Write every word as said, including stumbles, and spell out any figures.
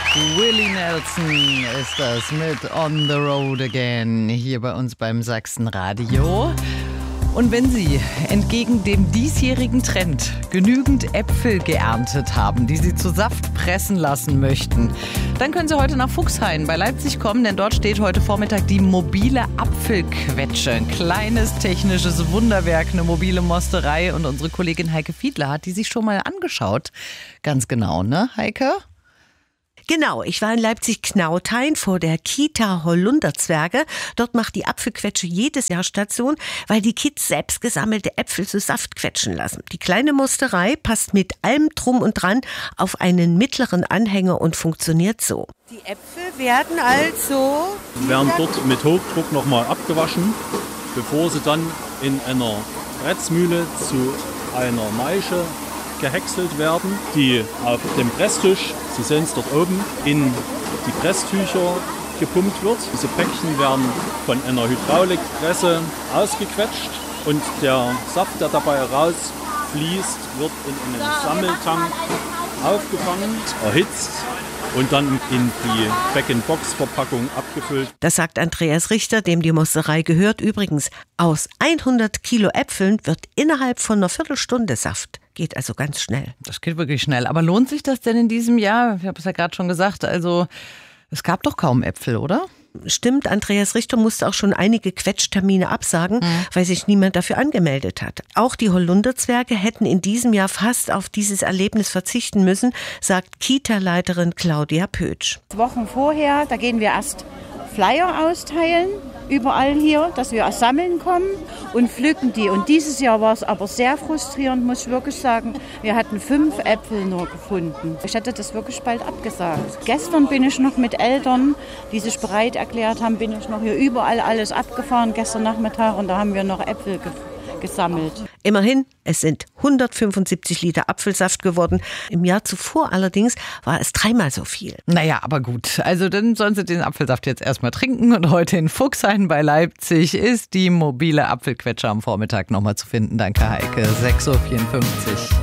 Willie Nelson ist das mit On the Road Again hier bei uns beim Sachsenradio. Und wenn Sie entgegen dem diesjährigen Trend genügend Äpfel geerntet haben, die Sie zu Saft pressen lassen möchten, dann können Sie heute nach Fuchshain bei Leipzig kommen, denn dort steht heute Vormittag die mobile Apfelquetsche. Ein kleines technisches Wunderwerk, eine mobile Mosterei. Und unsere Kollegin Heike Fiedler hat die sich schon mal angeschaut. Ganz genau, ne, Heike? Genau, ich war in Leipzig-Knauthain vor der Kita Holunderzwerge. Dort macht die Apfelquetsche jedes Jahr Station, weil die Kids selbst gesammelte Äpfel zu Saft quetschen lassen. Die kleine Musterei passt mit allem Drum und Dran auf einen mittleren Anhänger und funktioniert so. Die Äpfel werden also... Die werden dort mit Hochdruck nochmal abgewaschen, bevor sie dann in einer Pretzmühle zu einer Maische gehäckselt werden, die auf dem Presstisch, Sie sehen es dort oben, in die Presstücher gepumpt wird. Diese Päckchen werden von einer Hydraulikpresse ausgequetscht und der Saft, der dabei rausfließt, wird in einen Sammeltank aufgefangen, erhitzt und dann in die Bag-in-Box-Verpackung abgefüllt. Das sagt Andreas Richter, dem die Mosterei gehört. Übrigens, aus hundert Kilo Äpfeln wird innerhalb von einer Viertelstunde Saft. Geht also ganz schnell. Das geht wirklich schnell. Aber lohnt sich das denn in diesem Jahr? Ich habe es ja gerade schon gesagt, also es gab doch kaum Äpfel, oder? Stimmt, Andreas Richter musste auch schon einige Quetschtermine absagen, mhm. weil sich niemand dafür angemeldet hat. Auch die Holunderzwerge hätten in diesem Jahr fast auf dieses Erlebnis verzichten müssen, sagt Kita-Leiterin Claudia Pötsch. Wochen vorher, da gehen wir erst Flyer austeilen, überall hier, dass wir sammeln kommen und pflücken die. Und dieses Jahr war es aber sehr frustrierend, muss ich wirklich sagen. Wir hatten fünf Äpfel nur gefunden. Ich hätte das wirklich bald abgesagt. Gestern bin ich noch mit Eltern, die sich bereit erklärt haben, bin ich noch hier überall alles abgefahren, gestern Nachmittag, und da haben wir noch Äpfel gefunden. gesammelt. Immerhin, es sind hundertfünfundsiebzig Liter Apfelsaft geworden. Im Jahr zuvor allerdings war es dreimal so viel. Naja, aber gut. Also dann sollen Sie den Apfelsaft jetzt erstmal trinken. Und heute in Fuchshain bei Leipzig ist die mobile Apfelquetsche am Vormittag nochmal zu finden. Danke, Heike. sechs Uhr vierundfünfzig.